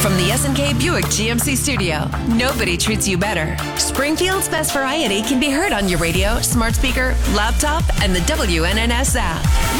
from the S&K Buick GMC studio, nobody treats you better. Springfield's best variety can be heard on your radio, smart speaker, laptop, and the WNNS app.